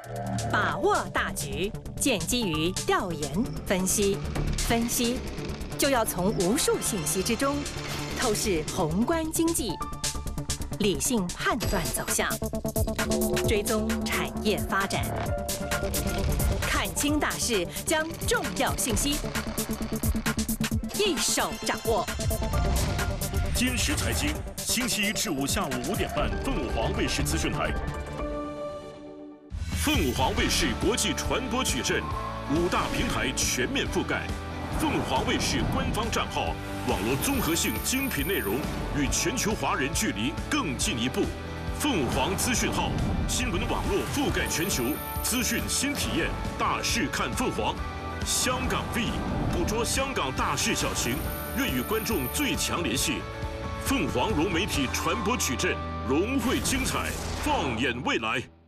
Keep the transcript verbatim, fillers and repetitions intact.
把握大局，建基于调研分析，分析就要从无数信息之中透视宏观经济，理性判断走向，追踪产业发展，看清大势，将重要信息一手掌握。 坚实财经，星期一至五下午五点半，凤凰卫视资讯台。凤凰卫视国际传播矩阵，五大平台全面覆盖。凤凰卫视官方账号，网络综合性精品内容，与全球华人距离更进一步。凤凰资讯号，新闻网络覆盖全球，资讯新体验，大事看凤凰。香港 V 捕捉香港大事小情，愿与观众最强联系。凤凰融媒体传播矩阵，融汇精彩，放眼未来。